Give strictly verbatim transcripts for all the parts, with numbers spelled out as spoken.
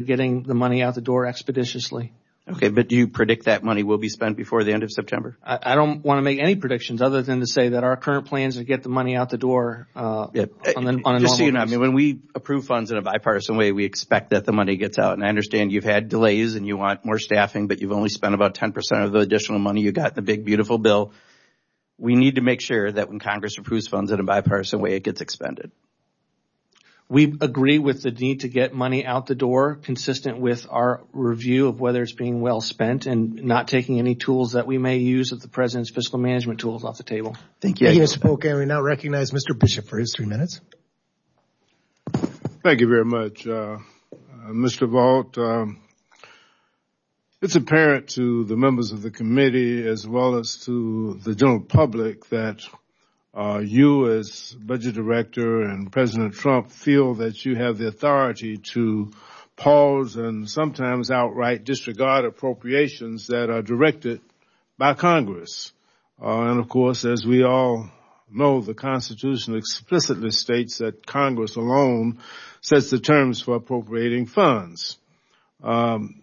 getting the money out the door expeditiously. Okay, but do you predict that money will be spent before the end of September? I, I don't want to make any predictions other than to say that our current plans are to get the money out the door uh, yeah. on, the, on a Just so you know, I basis. mean, when we approve funds in a bipartisan way, we expect that the money gets out. And I understand you've had delays and you want more staffing, but you've only spent about ten percent of the additional money you got in the big, beautiful bill. We need to make sure that when Congress approves funds in a bipartisan way, it gets expended. We agree with the need to get money out the door consistent with our review of whether it's being well spent and not taking any tools that we may use of the President's fiscal management tools off the table. Thank you. Thank you, Mister Polk. And we now recognize Mister Bishop for his three minutes. Thank you very much, uh, uh, Mister Vaught. Um, it's apparent to the members of the committee as well as to the general public that Uh, you as budget director and President Trump feel that you have the authority to pause and sometimes outright disregard appropriations that are directed by Congress. Uh, and of course, as we all know, the Constitution explicitly states that Congress alone sets the terms for appropriating funds. Um,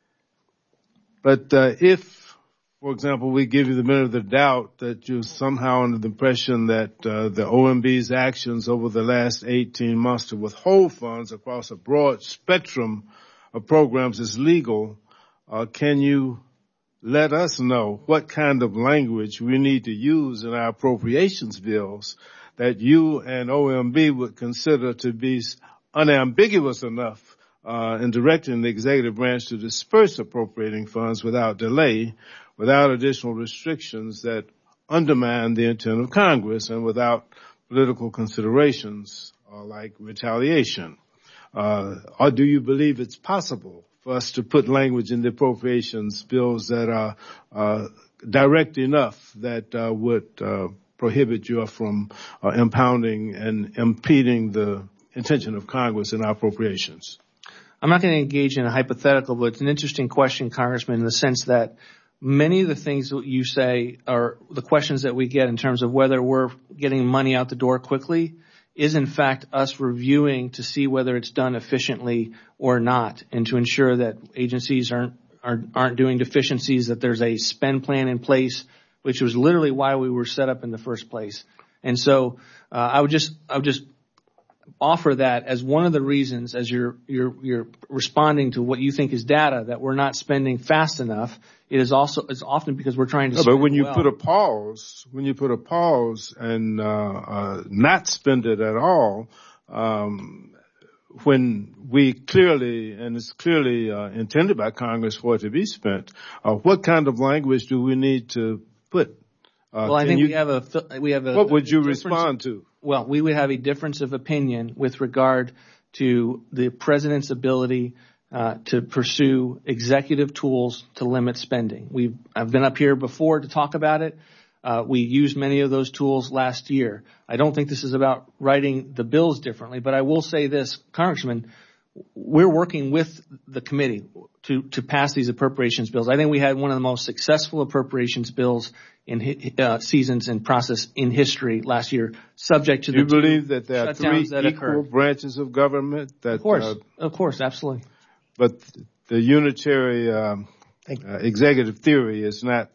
but uh, if For example, we give you the benefit of the doubt that you're somehow under the impression that uh, the O M B's actions over the last eighteen months to withhold funds across a broad spectrum of programs is legal. Uh, can you let us know what kind of language we need to use in our appropriations bills that you and O M B would consider to be unambiguous enough uh, in directing the executive branch to disperse appropriating funds without delay, without additional restrictions that undermine the intent of Congress and without political considerations uh, like retaliation? Uh, or do you believe it's possible for us to put language in the appropriations bills that are uh, direct enough that uh, would uh, prohibit you from uh, impounding and impeding the intention of Congress in our appropriations? I'm not going to engage in a hypothetical, but it's an interesting question, Congressman, in the sense that many of the things that you say are the questions that we get in terms of whether we're getting money out the door quickly is in fact us reviewing to see whether it's done efficiently or not, and to ensure that agencies aren't aren't, aren't doing deficiencies, that there's a spend plan in place, which was literally why we were set up in the first place. And so uh, I would just I would just offer that as one of the reasons, as you're you're you're responding to what you think is data, that we're not spending fast enough. It is also it's often because we're trying to. No, spend but when you well. put a pause, when you put a pause and uh, uh, not spend it at all, um, when we clearly and it's clearly uh, intended by Congress for it to be spent, uh, what kind of language do we need to put? Uh, well, I think you, we have a we have a. What would you difference. respond to? Well, we would have a difference of opinion with regard to the president's ability uh, to pursue executive tools to limit spending. We've I've been up here before to talk about it. Uh, we used many of those tools last year. I don't think this is about writing the bills differently, but I will say this, Congressman, we're working with the committee to, to pass these appropriations bills. I think we had one of the most successful appropriations bills in uh, seasons and process in history last year, subject to Do the you believe that there are three that equal occurred. branches of government? That, of course, uh, of course, absolutely. But the unitary um, uh, executive theory is not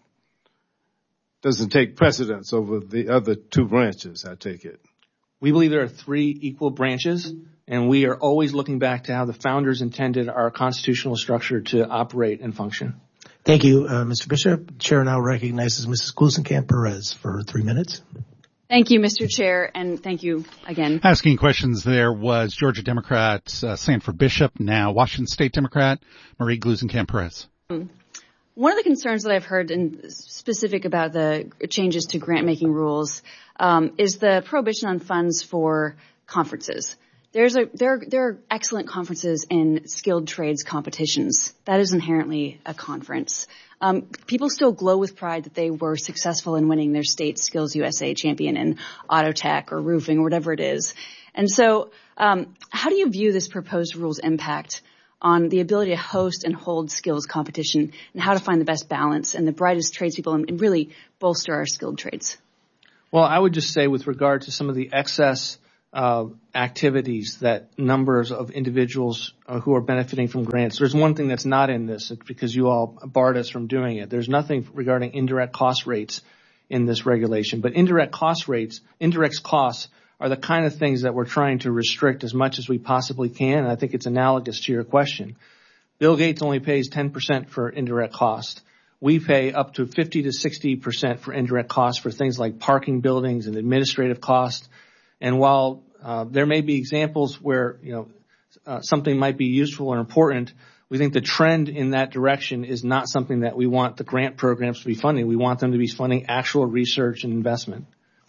doesn't take precedence over the other two branches, I take it. We believe there are three equal branches, and we are always looking back to how the founders intended our constitutional structure to operate and function. Thank you, uh, Mister Bishop. The chair now recognizes Missus Gluesenkamp-Perez for three minutes. Thank you, Mister Chair, and thank you again. Asking questions there was Georgia Democrat uh, Sanford Bishop, now Washington State Democrat Marie Gluesenkamp-Perez. Um, One of the concerns that I've heard in specific about the changes to grant-making rules um, is the prohibition on funds for conferences. There's a there there are excellent conferences in skilled trades competitions. That is inherently a conference. Um, people still glow with pride that they were successful in winning their state Skills U S A champion in auto tech or roofing or whatever it is. And so, um, how do you view this proposed rule's impact on the ability to host and hold skills competition, and how to find the best balance and the brightest tradespeople and, and really bolster our skilled trades? Well, I would just say with regard to some of the excess uh, activities, that numbers of individuals uh, who are benefiting from grants. There's one thing that's not in this. It's because you all barred us from doing it. There's nothing regarding indirect cost rates in this regulation. But indirect cost rates, indirect costs are the kind of things that we're trying to restrict as much as we possibly can. And I think it's analogous to your question. Bill Gates only pays ten percent for indirect cost. We pay up to fifty to sixty percent for indirect costs for things like parking buildings and administrative costs. And while uh, there may be examples where, you know, uh, something might be useful or important, we think the trend in that direction is not something that we want the grant programs to be funding. We want them to be funding actual research and investment.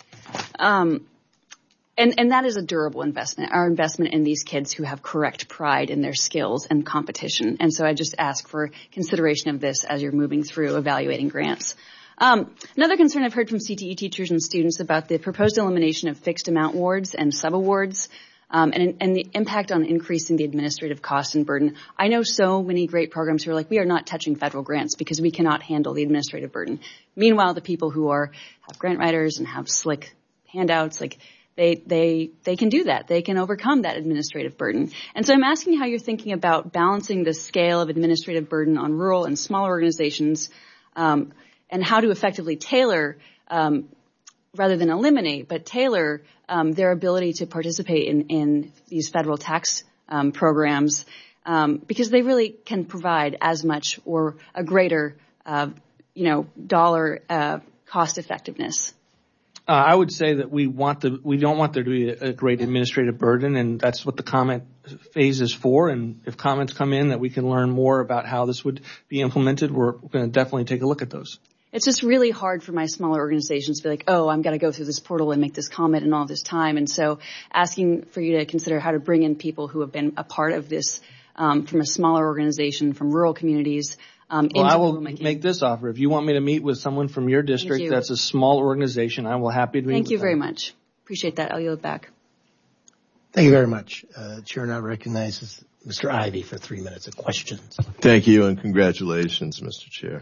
Um, and, and that is a durable investment, our investment in these kids who have correct pride in their skills and competition. And so I just ask for consideration of this as you're moving through evaluating grants. Um, another concern I've heard from C T E teachers and students about the proposed elimination of fixed amount awards and subawards, um, and, and the impact on increasing the administrative cost and burden. I know so many great programs who are like, we are not touching federal grants because we cannot handle the administrative burden. Meanwhile, the people who are have grant writers and have slick handouts, like they they they can do that. They can overcome that administrative burden. And so I'm asking how you're thinking about balancing the scale of administrative burden on rural and smaller organizations, um, and how to effectively tailor, um, rather than eliminate, but tailor um, their ability to participate in, in these federal tax um, programs, um, because they really can provide as much or a greater, uh, you know, dollar uh, cost effectiveness. Uh, I would say that we want the we don't want there to be a, a great administrative burden, and that's what the comment phase is for. And if comments come in that we can learn more about how this would be implemented, we're going to definitely take a look at those. It's just really hard for my smaller organizations to be like, oh, I'm going to go through this portal and make this comment and all this time. And so asking for you to consider how to bring in people who have been a part of this um, from a smaller organization, from rural communities. Um, well, into I will rulemaking. make this offer. If you want me to meet with someone from your district you. that's a small organization, I will happy to meet Thank with you them. very much. Appreciate that. I'll yield back. Thank you very much. Uh, Chair now recognizes Mister Ivey for three minutes of questions. Thank you and congratulations, Mister Chair.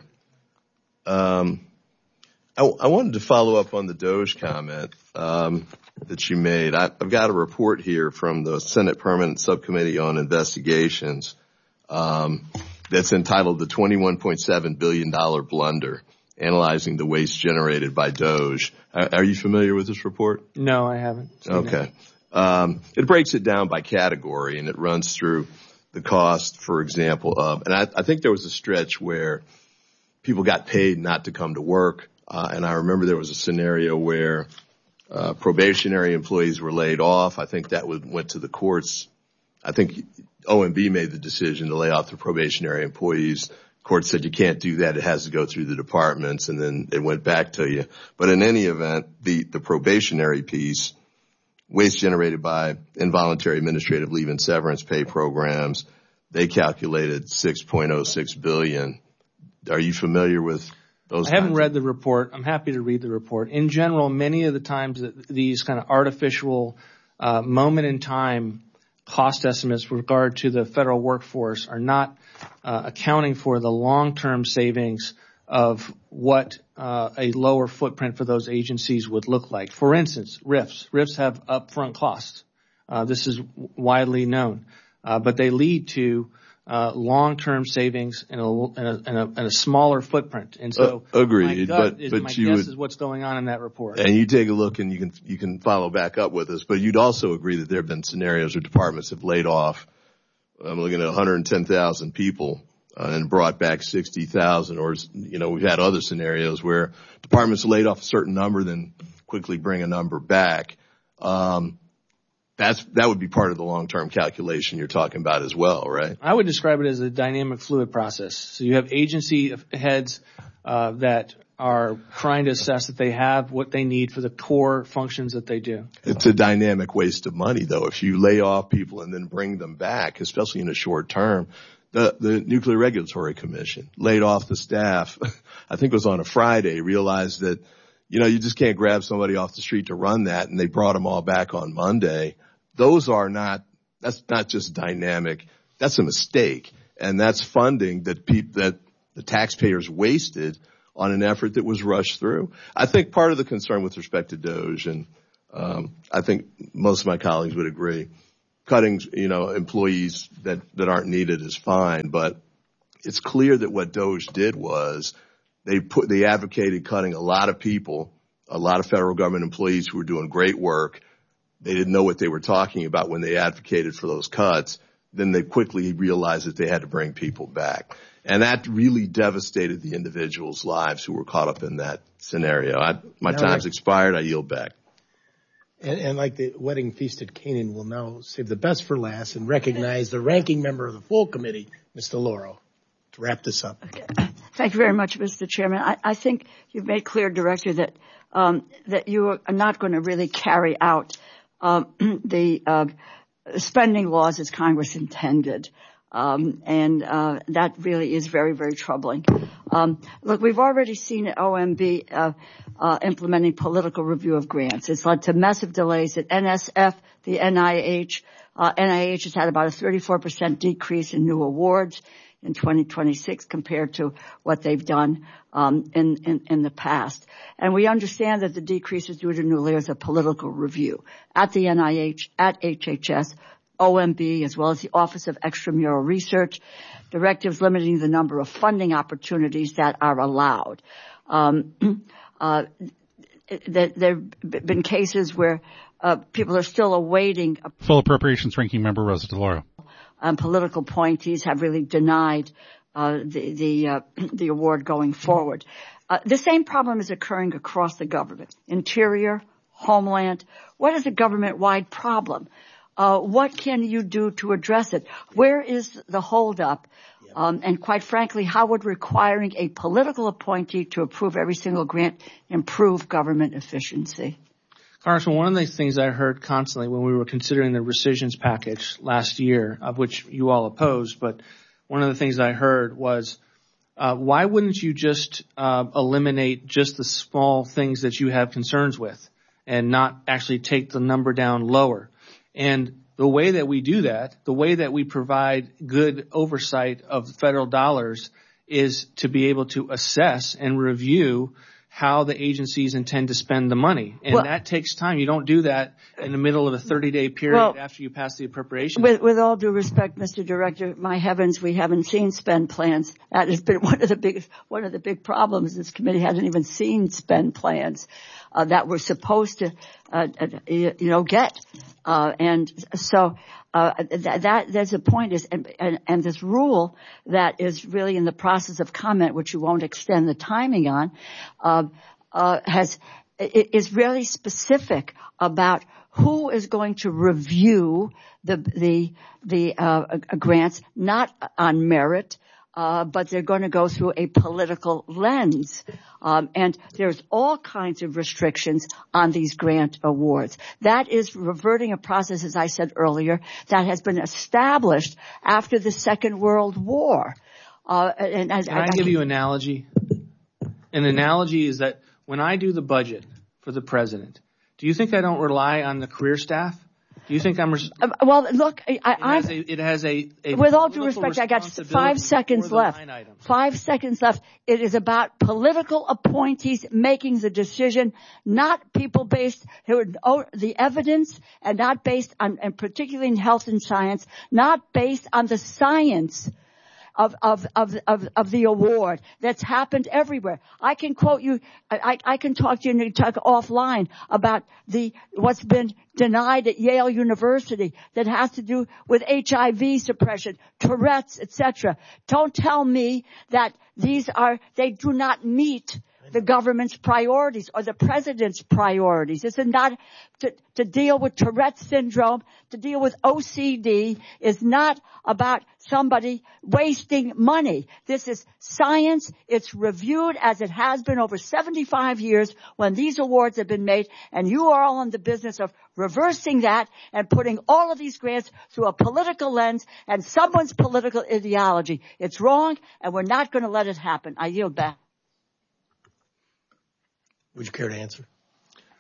Um, I, I wanted to follow up on the DOGE comment um, that you made. I, I've got a report here from the Senate Permanent Subcommittee on Investigations um, that's entitled The twenty-one point seven billion dollars Blunder, Analyzing the Waste Generated by DOGE. Are, are you familiar with this report? No, I haven't. Okay. Um, it breaks it down by category, and it runs through the cost, for example, of, and I, I think there was a stretch where people got paid not to come to work. Uh, and I remember there was a scenario where uh, probationary employees were laid off. I think that would, went to the courts. I think O M B made the decision to lay off the probationary employees. Court said you can't do that. It has to go through the departments, and then it went back to you. But in any event, the, the probationary piece, waste generated by involuntary administrative leave and severance pay programs, they calculated six point oh six billion dollars. Are you familiar with those? I haven't read the report. I'm happy to read the report. In general, many of the times that these kind of artificial uh, moment in time cost estimates with regard to the federal workforce are not uh, accounting for the long-term savings of what uh, a lower footprint for those agencies would look like. For instance, R I Fs. R I Fs have upfront costs. Uh, this is widely known, uh, but they lead to uh, long-term savings in a, in a, in a, in a smaller footprint. And so, uh, agreed. My gut but is, but my you guess would, is what's going on in that report. And you take a look, and you can you can follow back up with us. But you'd also agree that there have been scenarios where departments have laid off. I'm looking at one hundred ten thousand people. Uh, and brought back sixty thousand, or, you know, we've had other scenarios where departments laid off a certain number, then quickly bring a number back. Um, that's, that would be part of the long-term calculation you're talking about as well, right? I would describe it as a dynamic fluid process. So you have agency heads, uh, that are trying to assess that they have what they need for the core functions that they do. It's a dynamic waste of money, though. If you lay off people and then bring them back, especially in a short term, The, the Nuclear Regulatory Commission laid off the staff, I think it was on a Friday, realized that, you know, you just can't grab somebody off the street to run that, and they brought them all back on Monday. Those are not, that's not just dynamic, that's a mistake. And that's funding that people, that the taxpayers wasted on an effort that was rushed through. I think part of the concern with respect to DOGE, and Um, I think most of my colleagues would agree. Cutting, you know, employees that, that aren't needed is fine, but it's clear that what DOGE did was they put, they advocated cutting a lot of people, a lot of federal government employees who were doing great work. They didn't know what they were talking about when they advocated for those cuts. Then they quickly realized that they had to bring people back. And that really devastated the individuals' lives who were caught up in that scenario. I, my now time's like, expired. I yield back. And, and like the wedding feast at Canaan, we'll now save the best for last and recognize the ranking member of the full committee, Mister Lauro, to wrap this up. Okay. Thank you very much, Mister Chairman. I, I think you've made clear, Director, that um, that you are not going to really carry out um, the uh, spending laws as Congress intended. Um, and uh, that really is very, very troubling. Um, look, we've already seen O M B uh, uh, implementing political review of grants. It's led to massive delays at N S F, the N I H. Uh, N I H has had about a thirty-four percent decrease in new awards in twenty twenty-six compared to what they've done um, in, in, in the past. And we understand that the decrease is due to new layers of political review at the N I H, at H H S, O M B, as well as the Office of Extramural Research, directives limiting the number of funding opportunities that are allowed. Um, uh, there have been cases where uh, people are still awaiting. Full Appropriations Ranking Member Rosa DeLauro. Um, political appointees have really denied uh, the the, uh, the award going forward. Uh, the same problem is occurring across the government. Interior, Homeland. What is a government-wide problem? Uh, what can you do to address it? Where is the holdup? Um, and quite frankly, how would requiring a political appointee to approve every single grant improve government efficiency? Congressman, one of the things I heard constantly when we were considering the rescissions package last year, of which you all opposed, but one of the things I heard was, uh, why wouldn't you just uh, eliminate just the small things that you have concerns with and not actually take the number down lower? And the way that we do that, the way that we provide good oversight of federal dollars is to be able to assess and review how the agencies intend to spend the money. And well, that takes time. You don't do that in the middle of a thirty-day period well, after you pass the appropriation. With, with all due respect, Mister Director, my heavens, we haven't seen spend plans. That has been one of the big, one of the big problems. This committee hasn't even seen spend plans uh, that we're supposed to, uh, uh, you know, get. Uh, and so, uh, that, that, there's a point is, and, and, and this rule that is really in the process of comment, which you won't extend the timing on, uh, uh, has, is really specific about who is going to review the, the, the, uh, grants, not on merit, Uh, but they're going to go through a political lens. Um, and there's all kinds of restrictions on these grant awards. That is reverting a process, as I said earlier, that has been established after the Second World War. Uh, and as, Can I, I give you an analogy? An analogy is that when I do the budget for the president, do you think I don't rely on the career staff? Do you think I'm? Res- uh, well, look, I, it has a, it has a, a with all due respect, I got five seconds left. Five seconds left. It is about political appointees making the decision, not people based who are the evidence, and not based on, and particularly in health and science, not based on the science of, of, of, of, of the award that's happened everywhere. I can quote you, I, I can talk to you and talk offline about the, what's been denied at Yale University that has to do with H I V suppression, Tourette's, et cetera. Don't tell me that these are, they do not meet the government's priorities or the president's priorities. This is not to, to deal with Tourette's syndrome, to deal with O C D is not about somebody wasting money. This is science. It's reviewed as it has been over seventy-five years when these awards have been made, and you are all in the business of reversing that and putting all of these grants through a political lens and someone's political ideology. It's wrong, and we're not going to let it happen. I yield back. Would you care to answer?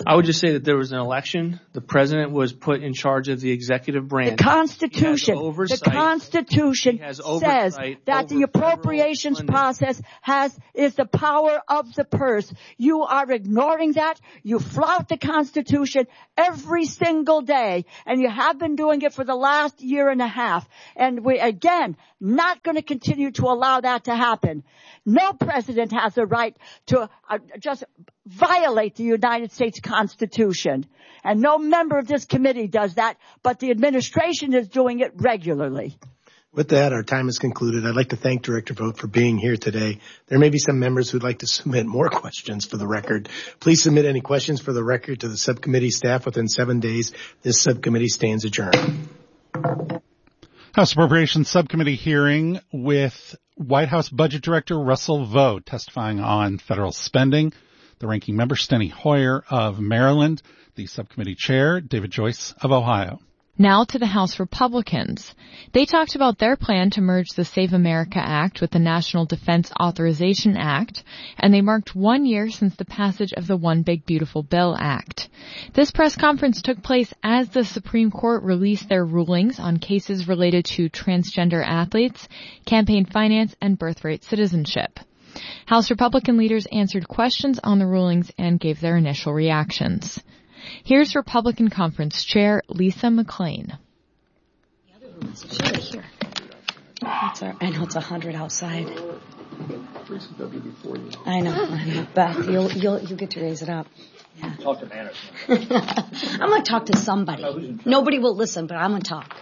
I would just say that there was an election. The president was put in charge of the executive branch. The Constitution, the Constitution says that the appropriations process has is the power of the purse. You are ignoring that. You flout the Constitution every single day, and you have been doing it for the last year and a half. And we, again, not going to continue to allow that to happen. No president has the right to uh, just violate the United States Constitution. And no member of this committee does that, but the administration is doing it regularly. With that, our time is concluded. I'd like to thank Director Vogt for being here today. There may be some members who'd like to submit more questions for the record. Please submit any questions for the record to the subcommittee staff within seven days. This subcommittee stands adjourned. House Appropriations Subcommittee hearing with White House Budget Director Russell Vought testifying on federal spending. The ranking member, Steny Hoyer of Maryland. The subcommittee chair, David Joyce of Ohio. Now to the House Republicans. They talked about their plan to merge the Save America Act with the National Defense Authorization Act, and they marked one year since the passage of the One Big Beautiful Bill Act. This press conference took place as the Supreme Court released their rulings on cases related to transgender athletes, campaign finance, and birthright citizenship. House Republican leaders answered questions on the rulings and gave their initial reactions. Here's Republican Conference Chair Lisa McClain. The other room is chilly here. It's a, I know it's one hundred outside. I know, I know. Beth, you'll, you'll, you'll get to raise it up. Yeah. Talk to manners. I'm going to talk to somebody. Nobody will listen, but I'm going to talk.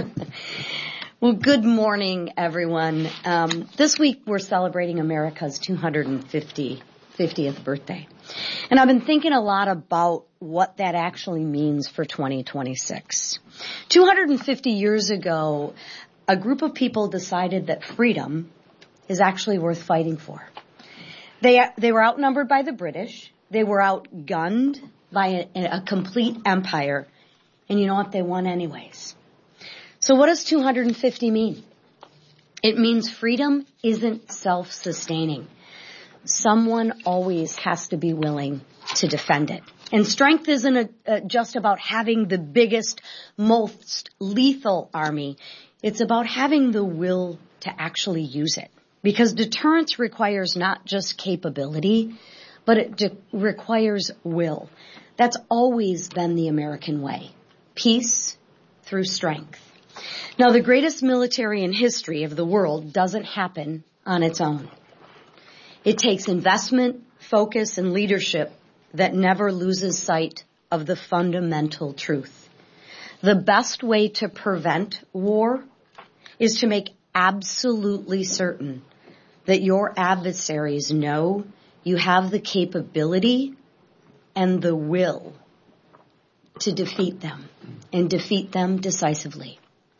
Well, good morning, everyone. Um, this week we're celebrating America's two hundred fiftieth birthday. And I've been thinking a lot about what that actually means for twenty twenty-six. two hundred fifty years ago, a group of people decided that freedom is actually worth fighting for. They, they were outnumbered by the British. They were outgunned by a, a complete empire. And you know what? They won anyways. So what does two hundred fifty mean? It means freedom isn't self-sustaining. Someone always has to be willing to defend it. And strength isn't a, uh, just about having the biggest, most lethal army. It's about having the will to actually use it. Because deterrence requires not just capability, but it de- requires will. That's always been the American way. Peace through strength. Now, the greatest military in history of the world doesn't happen on its own. It takes investment, focus, and leadership that never loses sight of the fundamental truth. The best way to prevent war is to make absolutely certain that your adversaries know you have the capability and the will to defeat them, and defeat them decisively.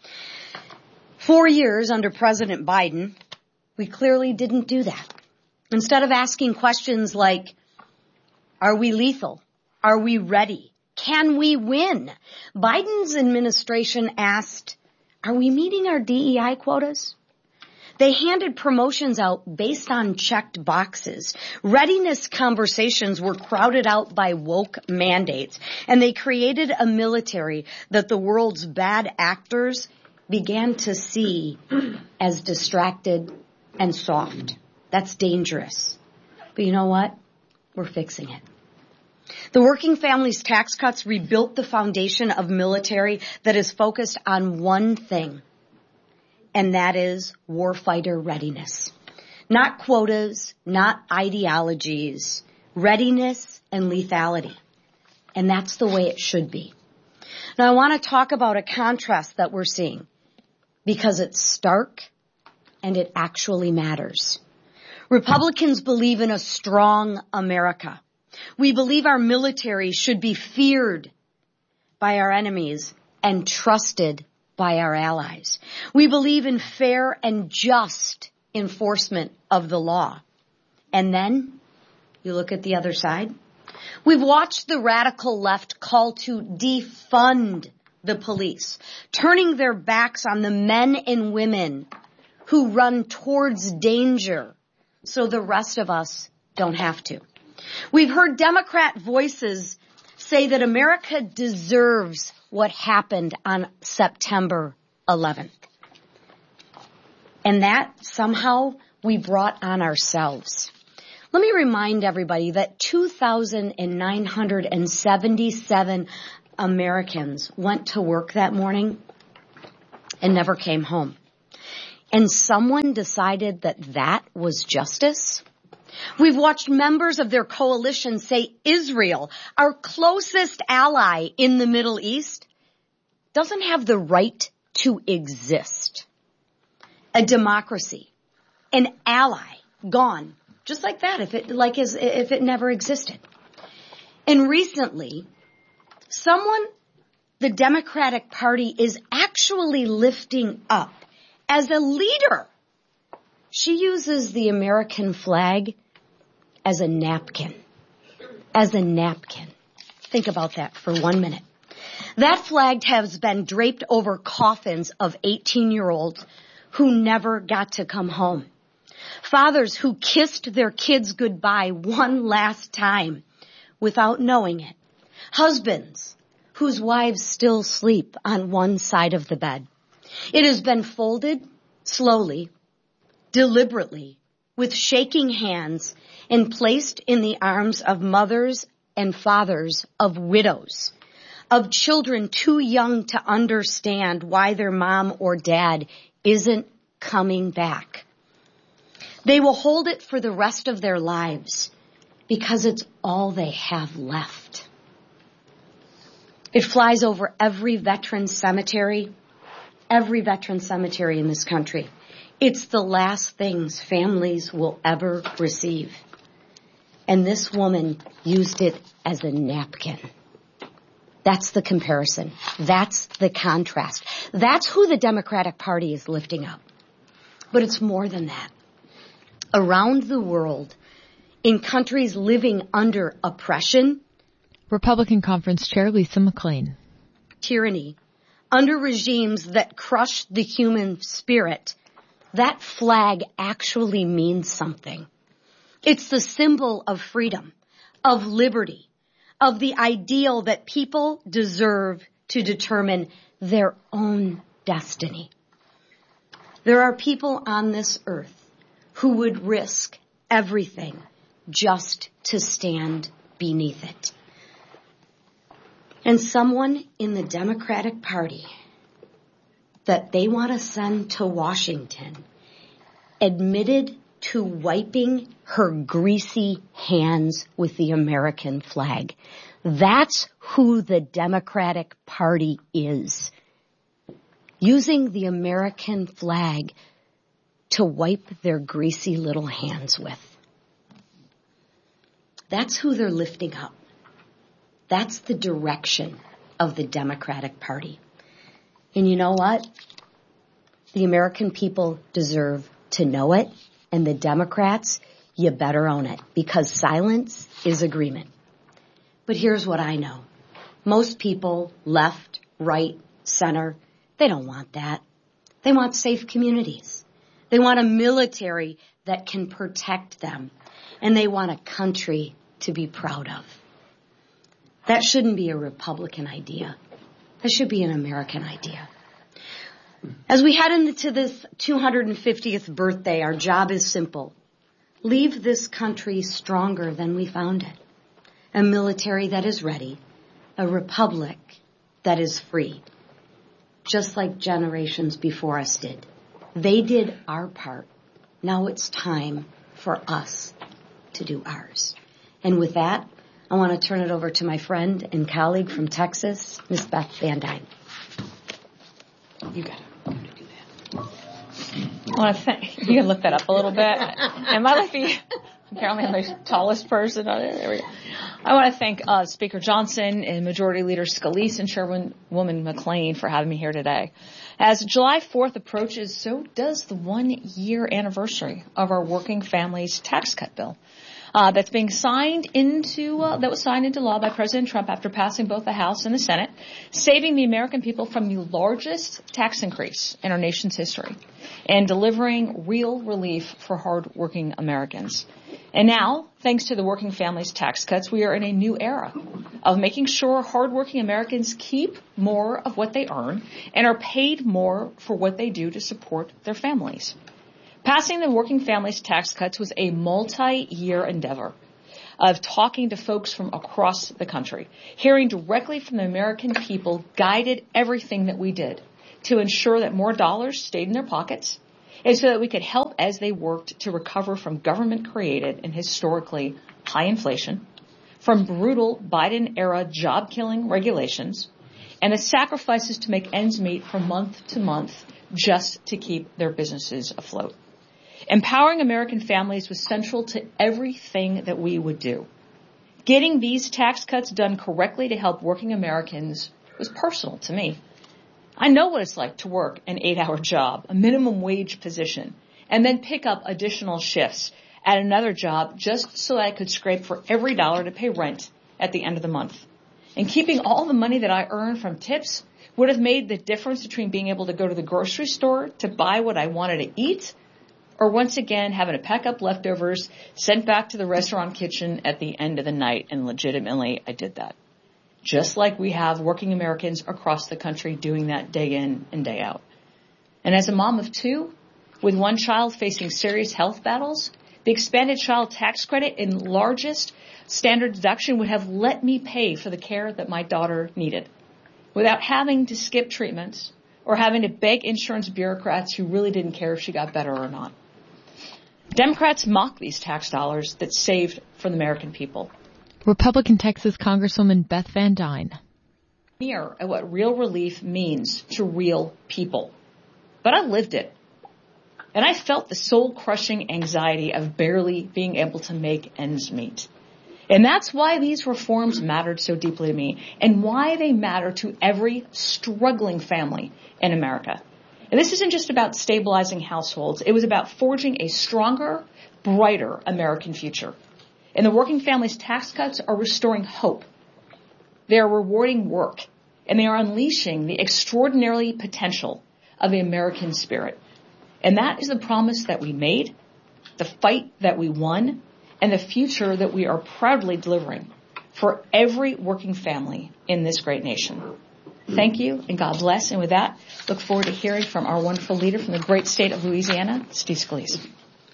Four years under President Biden, we clearly didn't do that. Instead of asking questions like, are we lethal? Are we ready? Can we win? Biden's administration asked, are we meeting our D E I quotas? They handed promotions out based on checked boxes. Readiness conversations were crowded out by woke mandates, and they created a military that the world's bad actors began to see as distracted and soft. That's dangerous. But you know what? We're fixing it. The Working Families Tax Cuts rebuilt the foundation of military that is focused on one thing, and that is warfighter readiness. Not quotas, not ideologies, readiness and lethality. And that's the way it should be. Now, I want to talk about a contrast that we're seeing, because it's stark and it actually matters. Republicans believe in a strong America. We believe our military should be feared by our enemies and trusted by our allies. We believe in fair and just enforcement of the law. And then you look at the other side. We've watched the radical left call to defund the police, turning their backs on the men and women who run towards danger so the rest of us don't have to. We've heard Democrat voices say that America deserves what happened on September eleventh. And that somehow we brought on ourselves. Let me remind everybody that two thousand nine hundred seventy-seven Americans went to work that morning and never came home. And someone decided that that was justice. We've watched members of their coalition say Israel, our closest ally in the Middle East, doesn't have the right to exist. A democracy, an ally, gone, just like that, if it like as if it never existed. And recently, someone the Democratic Party is actually lifting up as a leader. She uses the American flag as a napkin. As a napkin. Think about that for one minute. That flag has been draped over coffins of eighteen-year-olds who never got to come home. Fathers who kissed their kids goodbye one last time without knowing it. Husbands whose wives still sleep on one side of the bed. It has been folded slowly, deliberately, with shaking hands, and placed in the arms of mothers and fathers of widows, of children too young to understand why their mom or dad isn't coming back. They will hold it for the rest of their lives because it's all they have left. It flies over every veteran cemetery, every veteran cemetery in this country. It's the last things families will ever receive. And this woman used it as a napkin. That's the comparison. That's the contrast. That's who the Democratic Party is lifting up. But it's more than that. Around the world, in countries living under oppression, Republican Conference Chair Lisa McClain. Tyranny, under regimes that crush the human spirit, that flag actually means something. It's the symbol of freedom, of liberty, of the ideal that people deserve to determine their own destiny. There are people on this earth who would risk everything just to stand beneath it. And someone in the Democratic Party that they want to send to Washington admitted to wiping her greasy hands with the American flag. That's who the Democratic Party is. Using the American flag to wipe their greasy little hands with. That's who they're lifting up. That's the direction of the Democratic Party. And you know what? The American people deserve to know it, and the Democrats, you better own it, because silence is agreement. But here's what I know. Most people, left, right, center, they don't want that. They want safe communities. They want a military that can protect them. And they want a country to be proud of. That shouldn't be a Republican idea. That should be an American idea. As we head into this two hundred fiftieth birthday, our job is simple. Leave this country stronger than we found it. A military that is ready. A republic that is free. Just like generations before us did. They did our part. Now it's time for us to do ours. And with that, I want to turn it over to my friend and colleague from Texas, Miz Beth Van Dyne. You got it. I'm going to do that. I want to thank, you can lift that up a little bit. Am I like the, apparently I'm the tallest person on it. There we go. I want to thank uh, Speaker Johnson and Majority Leader Scalise and Chairwoman McClain for having me here today. As July fourth approaches, so does the one-year anniversary of our Working Families Tax Cut Bill. Uh, that's being signed into, uh, that was signed into law by President Trump after passing both the House and the Senate, saving the American people from the largest tax increase in our nation's history and delivering real relief for hardworking Americans. And now, thanks to the Working Families tax cuts, we are in a new era of making sure hardworking Americans keep more of what they earn and are paid more for what they do to support their families. Passing the Working Families tax cuts was a multi-year endeavor of talking to folks from across the country. Hearing directly from the American people guided everything that we did to ensure that more dollars stayed in their pockets, and so that we could help as they worked to recover from government-created and historically high inflation, from brutal Biden-era job-killing regulations, and the sacrifices to make ends meet from month to month just to keep their businesses afloat. Empowering American families was central to everything that we would do. Getting these tax cuts done correctly to help working Americans was personal to me. I know what it's like to work an eight-hour job, a minimum wage position, and then pick up additional shifts at another job just so that I could scrape for every dollar to pay rent at the end of the month. And keeping all the money that I earned from tips would have made the difference between being able to go to the grocery store to buy what I wanted to eat, or once again having to pack up leftovers sent back to the restaurant kitchen at the end of the night. And legitimately, I did that. Just like we have working Americans across the country doing that day in and day out. And as a mom of two, with one child facing serious health battles, the expanded child tax credit and largest standard deduction would have let me pay for the care that my daughter needed without having to skip treatments or having to beg insurance bureaucrats who really didn't care if she got better or not. Democrats mock these tax dollars that saved for the American people. Republican Texas Congresswoman Beth Van Duyne. Near at what real relief means to real people. But I lived it. And I felt the soul-crushing anxiety of barely being able to make ends meet. And that's why these reforms mattered so deeply to me and why they matter to every struggling family in America. And this isn't just about stabilizing households. It was about forging a stronger, brighter American future. And the Working Families tax cuts are restoring hope. They are rewarding work. And they are unleashing the extraordinary potential of the American spirit. And that is the promise that we made, the fight that we won, and the future that we are proudly delivering for every working family in this great nation. Thank you, and God bless. And with that, look forward to hearing from our wonderful leader from the great state of Louisiana, Steve Scalise.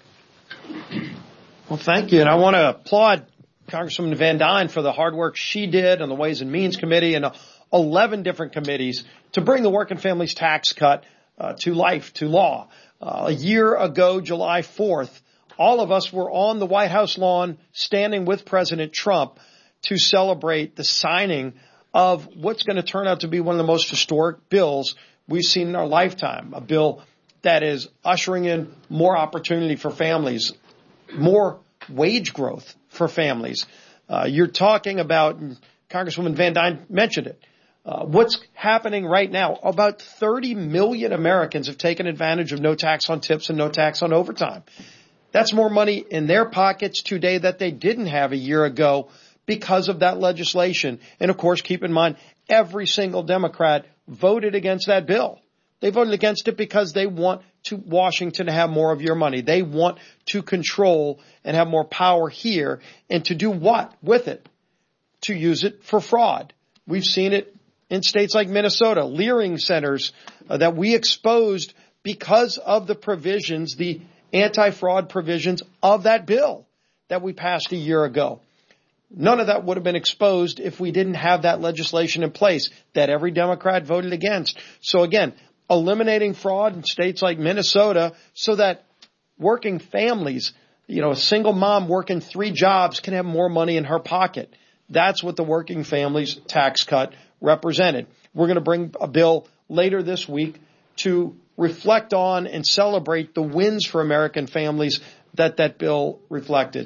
Well, thank you. And I want to applaud Congresswoman Van Duyne for the hard work she did on the Ways and Means Committee and eleven different committees to bring the Working Families tax cut uh, to life, to law. Uh, a year ago, July fourth, all of us were on the White House lawn standing with President Trump to celebrate the signing of what's going to turn out to be one of the most historic bills we've seen in our lifetime, a bill that is ushering in more opportunity for families, more wage growth for families. Uh, you're talking about, and Congresswoman Van Duyne mentioned it, uh, what's happening right now. About thirty million Americans have taken advantage of no tax on tips and no tax on overtime. That's more money in their pockets today that they didn't have a year ago because of that legislation. And of course, keep in mind, every single Democrat voted against that bill. They voted against it because they want to Washington to have more of your money. They want to control and have more power here. And to do what with it? To use it for fraud. We've seen it in states like Minnesota, Leering centers uh, that we exposed because of the provisions, the anti-fraud provisions of that bill that we passed a year ago. None of that would have been exposed if we didn't have that legislation in place that every Democrat voted against. So again, eliminating fraud in states like Minnesota so that working families, you know, a single mom working three jobs can have more money in her pocket. That's what the Working Families tax cut represented. We're going to bring a bill later this week to reflect on and celebrate the wins for American families that that bill reflected.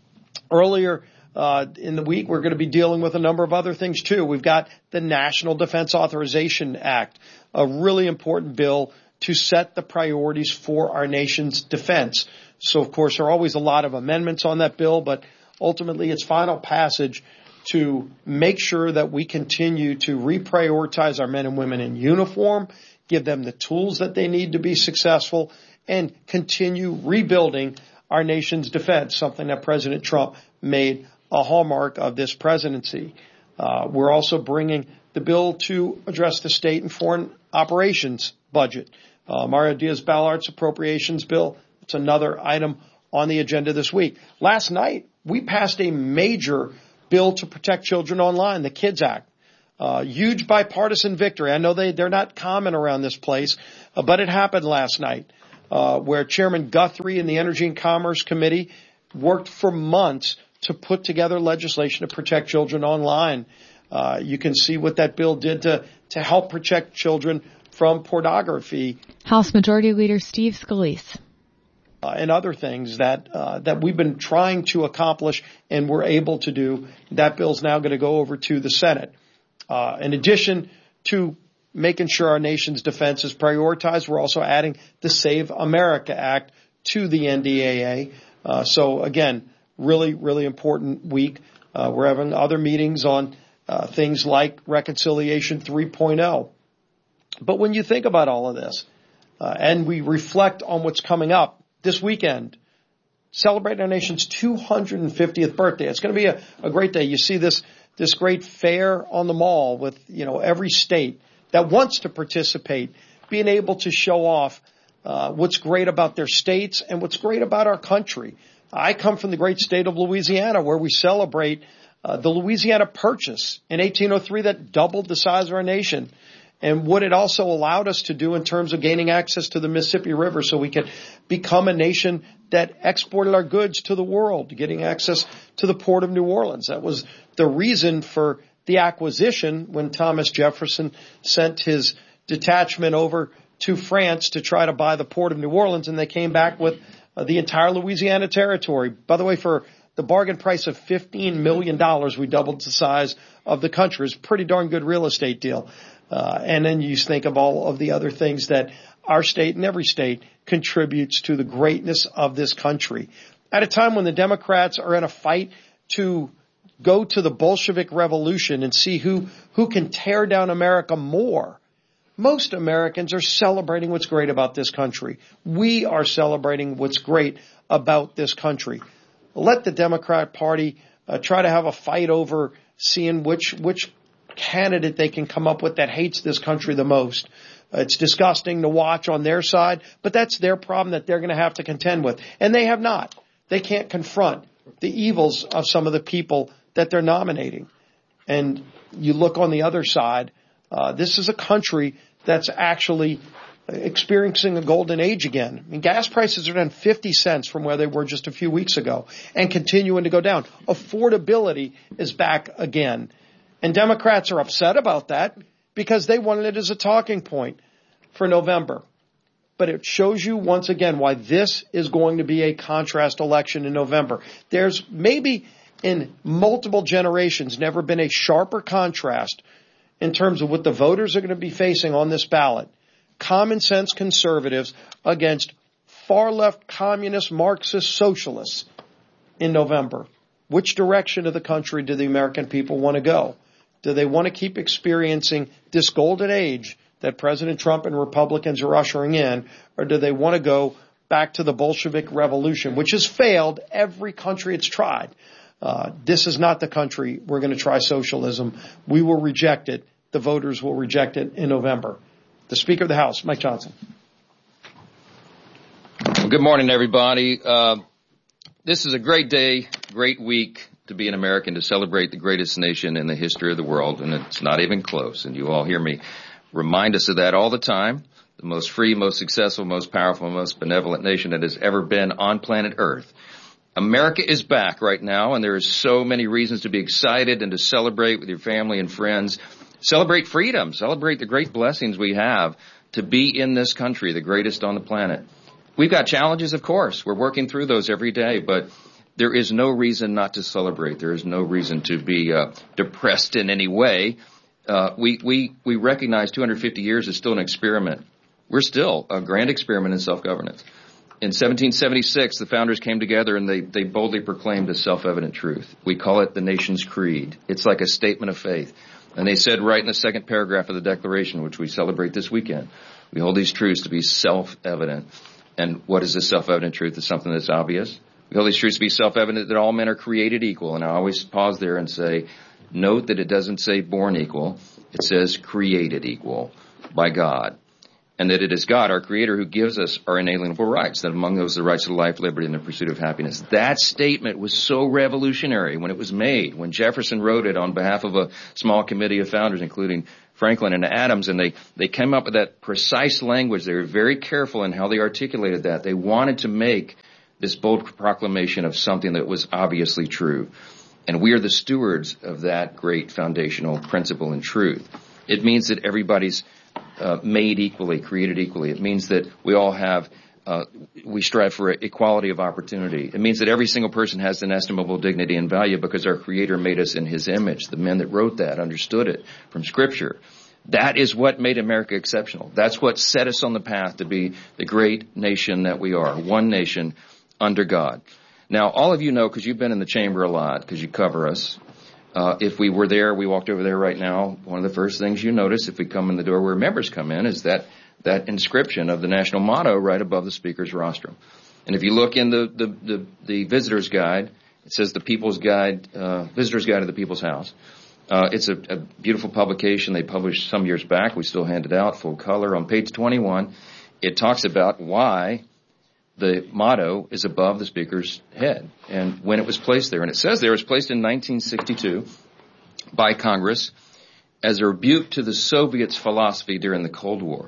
Earlier uh, in the week, we're going to be dealing with a number of other things too. We've got the National Defense Authorization Act, a really important bill to set the priorities for our nation's defense. So, of course, there are always a lot of amendments on that bill, but ultimately its final passage to make sure that we continue to reprioritize our men and women in uniform, give them the tools that they need to be successful, and continue rebuilding our nation's defense, something that President Trump made a hallmark of this presidency. Uh, we're also bringing the bill to address the state and foreign operations budget. Uh, Mario Diaz-Balart's appropriations bill, it's another item on the agenda this week. Last night, we passed a major bill to protect children online, the KIDS Act. Uh, huge bipartisan victory. I know they, they're not common around this place, uh, but it happened last night, uh, where Chairman Guthrie and the Energy and Commerce Committee worked for months to put together legislation to protect children online. Uh, you can see what that bill did to, to help protect children from pornography. House Majority Leader Steve Scalise. Uh, and other things that uh, that we've been trying to accomplish and we're able to do. That bill's now going to go over to the Senate. Uh, in addition to making sure our nation's defense is prioritized, we're also adding the Save America Act to the N D A A. Uh, so again, really, really important week. Uh, we're having other meetings on uh, things like Reconciliation three point oh. But when you think about all of this, uh, and we reflect on what's coming up this weekend, celebrating our nation's two hundred fiftieth birthday. It's going to be a, a great day. You see this this great fair on the mall with, you know, every state that wants to participate being able to show off uh, what's great about their states and what's great about our country. I come from the great state of Louisiana, where we celebrate uh, the Louisiana Purchase in eighteen oh three that doubled the size of our nation, and what it also allowed us to do in terms of gaining access to the Mississippi River so we could become a nation that exported our goods to the world, getting access to the Port of New Orleans. That was the reason for the acquisition when Thomas Jefferson sent his detachment over to France to try to buy the Port of New Orleans, and they came back with uh, the entire Louisiana territory. By the way, for the bargain price of fifteen million dollars, we doubled the size of the country. It's a pretty darn good real estate deal. Uh, and then you think of all of the other things that our state and every state contributes to the greatness of this country. At a time when the Democrats are in a fight to go to the Bolshevik Revolution and see who, who can tear down America more, most Americans are celebrating what's great about this country. We are celebrating what's great about this country. Let the Democrat Party uh, try to have a fight over seeing which which candidate they can come up with that hates this country the most. Uh, it's disgusting to watch on their side, but that's their problem that they're going to have to contend with. And they have not. They can't confront the evils of some of the people that they're nominating. And you look on the other side, uh, this is a country that's actually experiencing a golden age again. I mean, gas prices are down fifty cents from where they were just a few weeks ago and continuing to go down. Affordability is back again. And Democrats are upset about that because they wanted it as a talking point for November. But it shows you once again why this is going to be a contrast election in November. There's maybe in multiple generations never been a sharper contrast in terms of what the voters are going to be facing on this ballot. Common sense conservatives against far left communist Marxist socialists in November. Which direction of the country do the American people want to go? Do they want to keep experiencing this golden age that President Trump and Republicans are ushering in, or do they want to go back to the Bolshevik Revolution, which has failed every country it's tried? Uh, this is not the country we're going to try socialism. We will reject it. The voters will reject it in November. The Speaker of the House, Mike Johnson. Well, good morning, everybody. Uh, this is a great day, great week to be an American, to celebrate the greatest nation in the history of the world, and it's not even close. And you all hear me remind us of that all the time. The most free, most successful, most powerful, most benevolent nation that has ever been on planet Earth. America is back right now, and there are so many reasons to be excited and to celebrate with your family and friends. Celebrate freedom. Celebrate the great blessings we have to be in this country, the greatest on the planet. We've got challenges, of course. We're working through those every day, but there is no reason not to celebrate. There is no reason to be uh, depressed in any way. Uh, we, we, we recognize two hundred fifty years is still an experiment. We're still a grand experiment in self-governance. In seventeen seventy-six, the founders came together and they, they boldly proclaimed a self-evident truth. We call it the nation's creed. It's like a statement of faith. And they said right in the second paragraph of the Declaration, which we celebrate this weekend, we hold these truths to be self-evident. And what is this self-evident truth? It's something that's obvious. We hold these truths to be self-evident that all men are created equal. And I always pause there and say, note that it doesn't say born equal. It says created equal by God. And that it is God, our Creator, who gives us our inalienable rights, that among those are the rights to life, liberty, and the pursuit of happiness. That statement was so revolutionary when it was made, when Jefferson wrote it on behalf of a small committee of founders, including Franklin and Adams, and they, they came up with that precise language. They were very careful in how they articulated that. They wanted to make this bold proclamation of something that was obviously true. And we are the stewards of that great foundational principle and truth. It means that everybody's Uh, made equally, created equally. It means that we all have, uh, we strive for equality of opportunity. It means that every single person has inestimable dignity and value because our Creator made us in His image. The men that wrote that understood it from Scripture. That is what made America exceptional. That's what set us on the path to be the great nation that we are, one nation under God. Now, all of you know, because you've been in the chamber a lot, because you cover us, Uh, if we were there, we walked over there right now, one of the first things you notice if we come in the door where members come in is that, that inscription of the national motto right above the speaker's rostrum. And if you look in the, the, the, the visitor's guide, it says the People's Guide, uh, Visitor's Guide to the People's House. Uh, it's a, a beautiful publication they published some years back. We still hand it out full color. On page twenty-one, it talks about why the motto is above the speaker's head and when it was placed there. And it says there it was placed in nineteen sixty-two by Congress as a rebuke to the Soviets' philosophy during the Cold War.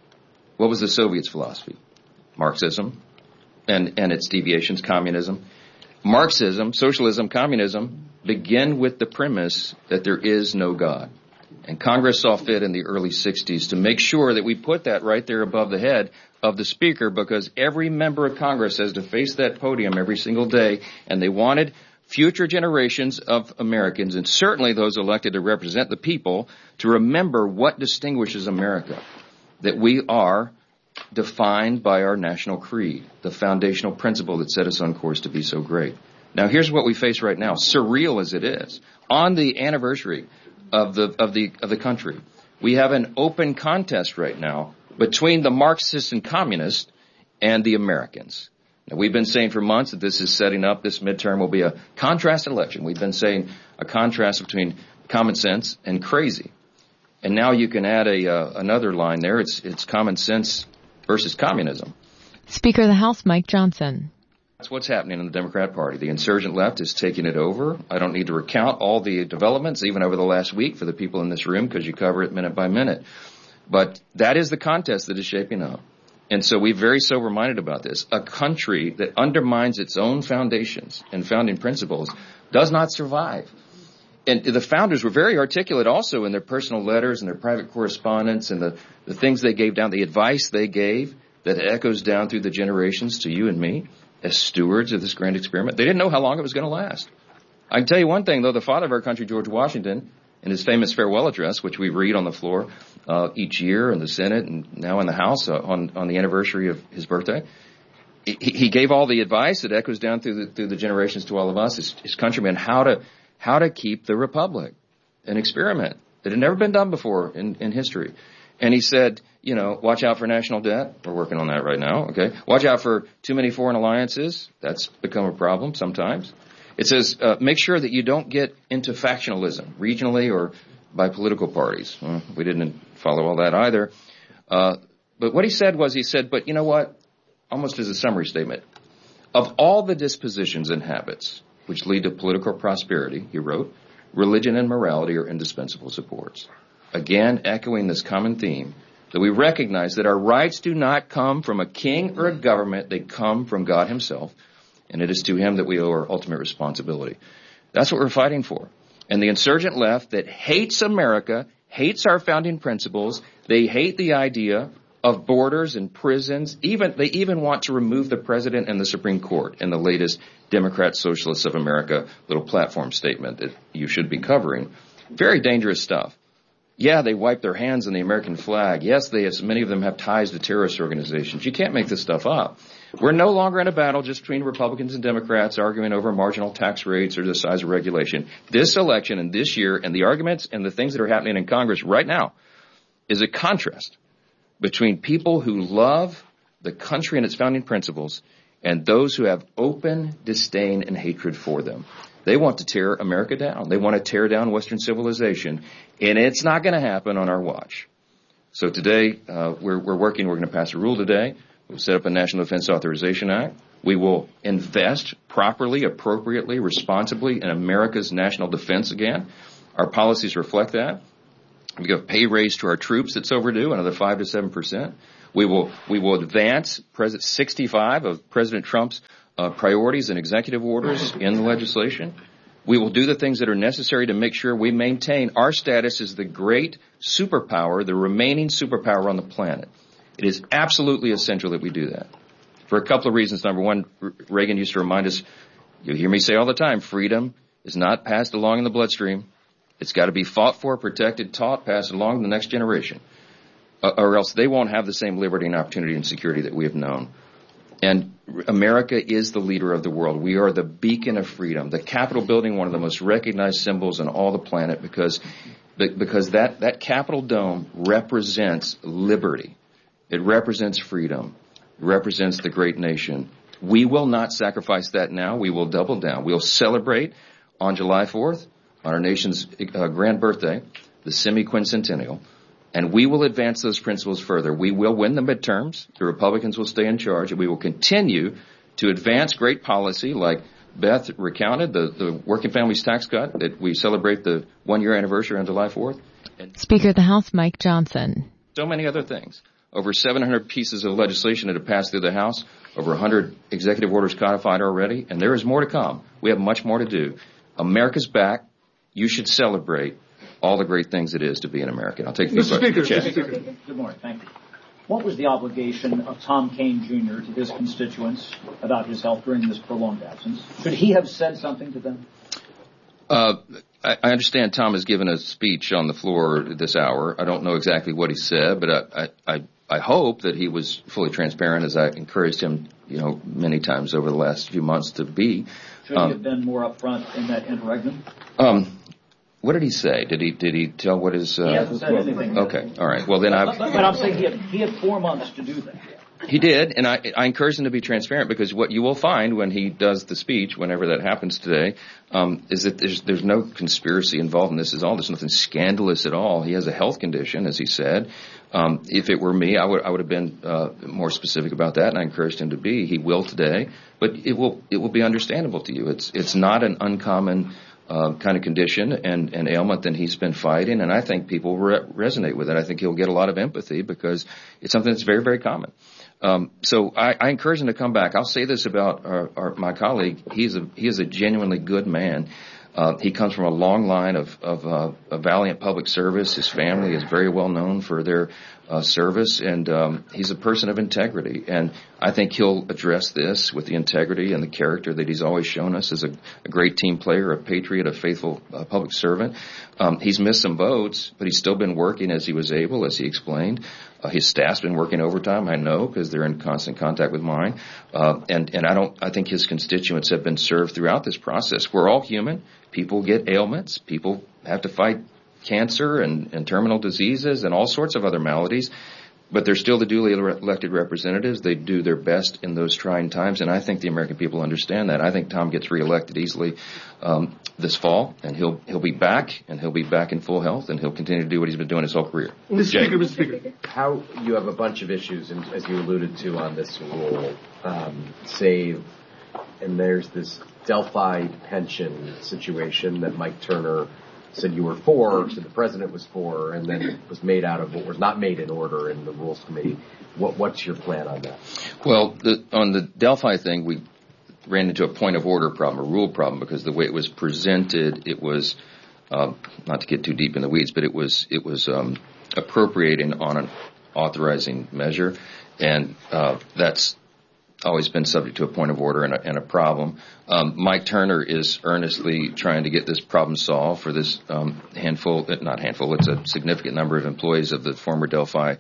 What was the Soviets' philosophy? Marxism and, and its deviations, communism. Marxism, socialism, communism begin with the premise that there is no God. And Congress saw fit in the early sixties to make sure that we put that right there above the head of the speaker, because every member of Congress has to face that podium every single day, and they wanted future generations of Americans, and certainly those elected to represent the people, to remember what distinguishes America, that we are defined by our national creed, the foundational principle that set us on course to be so great. Now, here's what we face right now, surreal as it is. On the anniversary of the of the of the country, we have an open contest right now between the Marxists and communists and the Americans. Now, we've been saying for months that this is setting up, this midterm will be a contrast election. We've been saying a contrast between common sense and crazy. And now you can add a uh, another line there. It's it's common sense versus communism. Speaker of the House, Mike Johnson. That's what's happening in the Democrat Party. The insurgent left is taking it over. I don't need to recount all the developments, even over the last week, for the people in this room, because you cover it minute by minute. But that is the contest that is shaping up. And so we're very sober-minded about this. A country that undermines its own foundations and founding principles does not survive. And the founders were very articulate also in their personal letters and their private correspondence and the, the things they gave down, the advice they gave that echoes down through the generations to you and me as stewards of this grand experiment. They didn't know how long it was going to last. I can tell you one thing, though. The father of our country, George Washington, in his famous farewell address, which we read on the floor uh, each year in the Senate and now in the House uh, on, on the anniversary of his birthday, he, he gave all the advice that echoes down through the, through the generations to all of us, his, his countrymen, how to how to keep the republic, an experiment that had never been done before in, in history. And he said, you know, watch out for national debt. We're working on that right now, okay? Watch out for too many foreign alliances. That's become a problem sometimes. It says, uh, make sure that you don't get into factionalism, regionally or by political parties. Well, we didn't follow all that either. Uh, but what he said was, he said, but you know what? Almost as a summary statement, of all the dispositions and habits which lead to political prosperity, he wrote, religion and morality are indispensable supports. Again, echoing this common theme, that we recognize that our rights do not come from a king or a government, they come from God himself, and it is to him that we owe our ultimate responsibility. That's what we're fighting for. And the insurgent left that hates America, hates our founding principles, they hate the idea of borders and prisons, even they even want to remove the president and the Supreme Court in the latest Democrat Socialists of America little platform statement that you should be covering. Very dangerous stuff. Yeah, they wipe their hands on the American flag. Yes, they, as many of them have ties to terrorist organizations. You can't make this stuff up. We're no longer in a battle just between Republicans and Democrats arguing over marginal tax rates or the size of regulation. This election and this year and the arguments and the things that are happening in Congress right now is a contrast between people who love the country and its founding principles and those who have open disdain and hatred for them. They want to tear America down. They want to tear down Western civilization, and it's not going to happen on our watch. So today, uh, we're, we're working, we're going to pass a rule today. We'll set up a National Defense Authorization Act. We will invest properly, appropriately, responsibly in America's national defense again. Our policies reflect that. We give a pay raise to our troops that's overdue, another five to seven percent. We will, we will advance President sixty-five of President Trump's uh, priorities and executive orders in the legislation. We will do the things that are necessary to make sure we maintain our status as the great superpower, the remaining superpower on the planet. It is absolutely essential that we do that for a couple of reasons. Number one, Reagan used to remind us, you hear me say all the time, freedom is not passed along in the bloodstream. It's got to be fought for, protected, taught, passed along to the next generation, uh, or else they won't have the same liberty and opportunity and security that we have known. And America is the leader of the world. We are the beacon of freedom. The Capitol building, one of the most recognized symbols on all the planet, because because that, that Capitol dome represents liberty. It represents freedom. It represents the great nation. We will not sacrifice that now. We will double down. We'll celebrate on July fourth, on our nation's uh, grand birthday, the semi-quincentennial, and we will advance those principles further. We will win the midterms. The Republicans will stay in charge, and we will continue to advance great policy like Beth recounted, the, the Working Families Tax Cut, that we celebrate the one-year anniversary on July fourth. And Speaker of the House Mike Johnson. So many other things. Over seven hundred pieces of legislation that have passed through the House, over one hundred executive orders codified already, and there is more to come. We have much more to do. America's back. You should celebrate all the great things it is to be an American. I'll take a few Mister Speaker, questions. Mister Speaker. Good morning. Thank you. What was the obligation of Tom Kean, Junior to his constituents about his health during this prolonged absence? Should he have said something to them? Uh, I, I understand Tom has given a speech on the floor this hour. I don't know exactly what he said, but I, I, I, I hope that he was fully transparent, as I encouraged him, you know, many times over the last few months to be. Should um, he have been more upfront in that interregnum? Um, what did he say? Did he did he tell what his? Uh, he hasn't said anything. Okay, all right. Well, then I. But, but I'm saying he had, he had four months to do that. He did, and I, I encourage him to be transparent, because what you will find when he does the speech, whenever that happens today, um, is that there's there's no conspiracy involved in this at all. There's nothing scandalous at all. He has a health condition, as he said. Um, if it were me, I would I would have been uh, more specific about that, and I encouraged him to be. He will today, but it will it will be understandable to you. It's it's not an uncommon uh, kind of condition and, and ailment that he's been fighting, and I think people re- resonate with it. I think he'll get a lot of empathy because it's something that's very, very common. Um, so I, I encourage him to come back. I'll say this about our, our, my colleague. He's a, he is a genuinely good man. Uh, he comes from a long line of, of uh, a valiant public service. His family is very well known for their uh, service, and um, he's a person of integrity. And I think he'll address this with the integrity and the character that he's always shown us as a, a great team player, a patriot, a faithful uh, public servant. Um, he's missed some votes, but he's still been working as he was able, as he explained. Uh, his staff's been working overtime, I know, because they're in constant contact with mine. Uh, and, and I don't, I think his constituents have been served throughout this process. We're all human. People get ailments. People have to fight cancer and, and terminal diseases and all sorts of other maladies. But they're still the duly elected representatives. They do their best in those trying times, and I think the American people understand that. I think Tom gets reelected easily um, this fall, and he'll he'll be back, and he'll be back in full health, and he'll continue to do what he's been doing his whole career. Mister Speaker, Mister Speaker. How you have a bunch of issues, and as you alluded to on this rule, um, save, and there's this Delphi pension situation that Mike Turner said you were for, said the president was for, and then it was made out of what was not made in order in the Rules Committee. What, what's your plan on that? Well, the, on the Delphi thing, we ran into a point of order problem, a rule problem, because the way it was presented, it was, uh, not to get too deep in the weeds, but it was, it was um, appropriating on an authorizing measure, and uh, that's always been subject to a point of order and a, and a problem. Um, Mike Turner is earnestly trying to get this problem solved for this um, handful, not handful, it's a significant number of employees of the former Delphi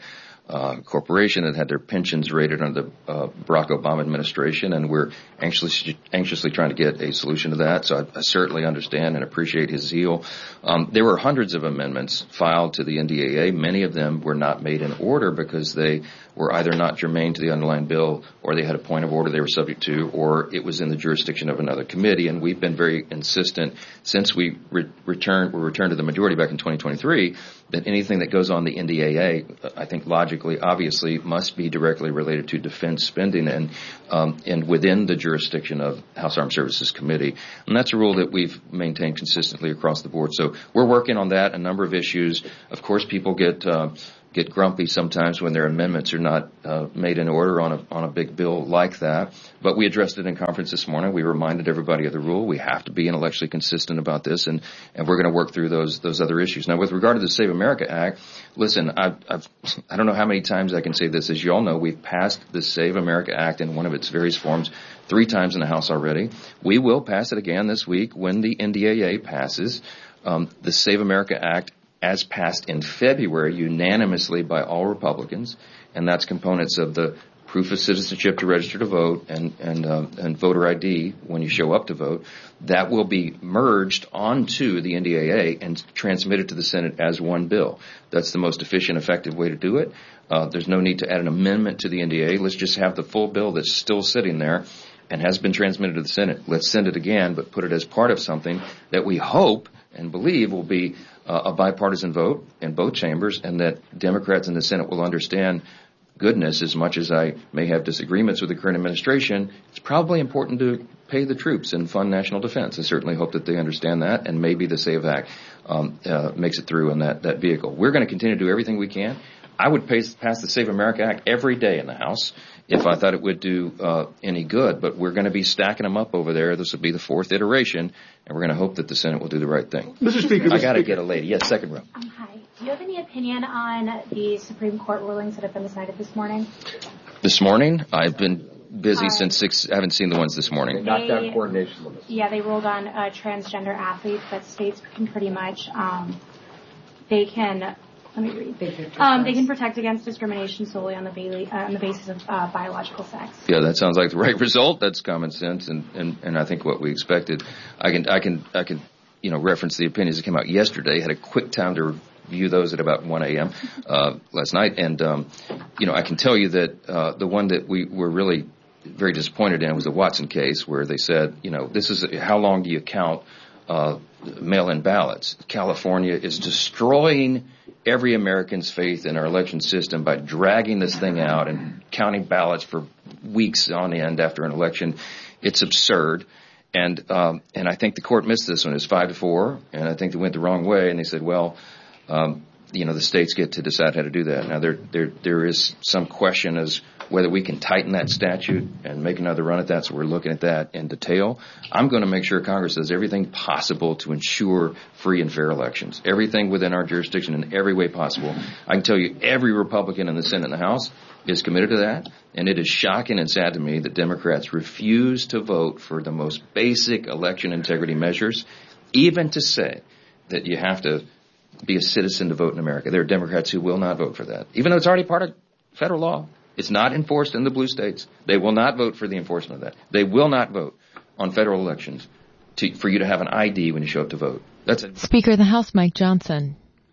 uh, corporation that had their pensions raided under the uh, Barack Obama administration, and we're anxiously, anxiously trying to get a solution to that. So I, I certainly understand and appreciate his zeal. Um, there were hundreds of amendments filed to the N D A A. Many of them were not made in order because they were either not germane to the underlying bill, or they had a point of order they were subject to, or it was in the jurisdiction of another committee. And we've been very insistent since we re- returned, were returned to the majority back in twenty twenty-three, that anything that goes on the N D A A, I think logically, obviously, must be directly related to defense spending and um, and within the jurisdiction of House Armed Services Committee. And that's a rule that we've maintained consistently across the board. So we're working on that, a number of issues. Of course, people get uh, get grumpy sometimes when their amendments are not uh, made in order on a on a big bill like that. But we addressed it in conference this morning. We reminded everybody of the rule. We have to be intellectually consistent about this, and, and we're going to work through those those other issues. Now, with regard to the Save America Act, listen, I've, I've, I don't know how many times I can say this. As you all know, we've passed the Save America Act in one of its various forms three times in the House already. We will pass it again this week when the N D A A passes. Um, the Save America Act, as passed in February unanimously by all Republicans, and that's components of the proof of citizenship to register to vote and and uh, and voter I D when you show up to vote. That will be merged onto the N D A A and transmitted to the Senate as one bill. That's the most efficient, effective way to do it. Uh, there's no need to add an amendment to the N D A A. Let's just have the full bill that's still sitting there and has been transmitted to the Senate. Let's send it again, but put it as part of something that we hope and believe will be uh, a bipartisan vote in both chambers, and that Democrats in the Senate will understand, goodness, as much as I may have disagreements with the current administration, it's probably important to pay the troops and fund national defense. I certainly hope that they understand that, and maybe the SAVE Act um, uh, makes it through in that, that vehicle. We're going to continue to do everything we can. I would pass, pass the Save America Act every day in the House if I thought it would do uh, any good, but we're going to be stacking them up over there. This will be the fourth iteration, and we're going to hope that the Senate will do the right thing. Mister Speaker, I got to get a lady. Yes, second row. Um, hi. Do you have any opinion on the Supreme Court rulings that have been decided this morning? This morning? I've been busy uh, since six. I haven't seen the ones this morning. They knocked down coordination limits. Yeah, they ruled on uh, transgender athletes that states can pretty much, um, they can... Let me read. They can, um, they can protect against discrimination solely on the, ba- uh, on the basis of uh, biological sex. Yeah, that sounds like the right result. That's common sense, and, and, and I think what we expected. I can I can I can you know reference the opinions that came out yesterday. Had a quick time to review those at about one a.m. Uh, last night, and um, you know I can tell you that uh, the one that we were really very disappointed in was the Watson case, where they said, you know, this is how long do you count uh, mail-in ballots? California is destroying every American's faith in our election system by dragging this thing out and counting ballots for weeks on end after an election. It's absurd. And, um, and I think the court missed this one. It was five to four, and I think they went the wrong way, and they said, well, um, you know, the states get to decide how to do that. Now, there, there, there is some question as whether we can tighten that statute and make another run at that, so we're looking at that in detail. I'm going to make sure Congress does everything possible to ensure free and fair elections, everything within our jurisdiction in every way possible. I can tell you every Republican in the Senate and the House is committed to that, and it is shocking and sad to me that Democrats refuse to vote for the most basic election integrity measures, even to say that you have to be a citizen to vote in America. There are Democrats who will not vote for that, even though it's already part of federal law. It's not enforced in the blue states. They will not vote for the enforcement of that. They will not vote on federal elections to, for you to have an I D when you show up to vote. That's a Speaker of the House, Mike Johnson.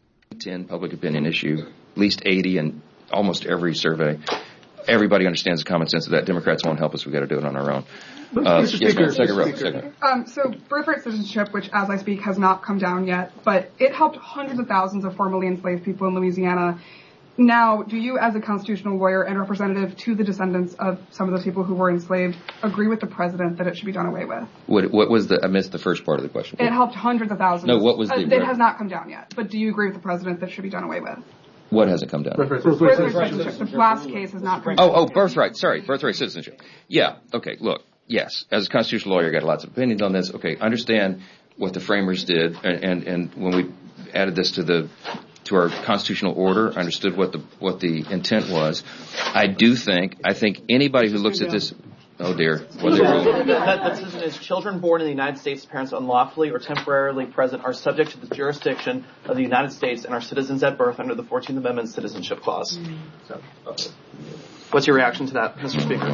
ten public opinion issue, at least eighty in almost every survey. Everybody understands the common sense of that. Democrats won't help us. We've got to do it on our own. Uh, Mister yes, Speaker, second row, Mister second row. Um, so birthright citizenship, which as I speak has not come down yet, but it helped hundreds of thousands of formerly enslaved people in Louisiana. Now, do you, as a constitutional lawyer and representative to the descendants of some of those people who were enslaved, agree with the president that it should be done away with? What, what was the? I missed the first part of the question. It helped hundreds of thousands. No, what was the? Uh, it has not come down yet, but do you agree with the president that it should be done away with? What hasn't come down? Birthright citizenship. The last case has not come down. Oh, oh, birthright. Sorry, birthright citizenship. Yeah. Okay. Look. Yes. As a constitutional lawyer, I got lots of opinions on this. Okay. Understand what the framers did, and and, and when we added this to the. to our constitutional order, understood what the what the intent was. I do think, I think anybody who looks at this, Oh dear. What they rule? That, that decision is children born in the United States, parents unlawfully or temporarily present, are subject to the jurisdiction of the United States and are citizens at birth under the fourteenth Amendment Citizenship Clause. Mm. So, okay. What's your reaction to that, Mister Speaker?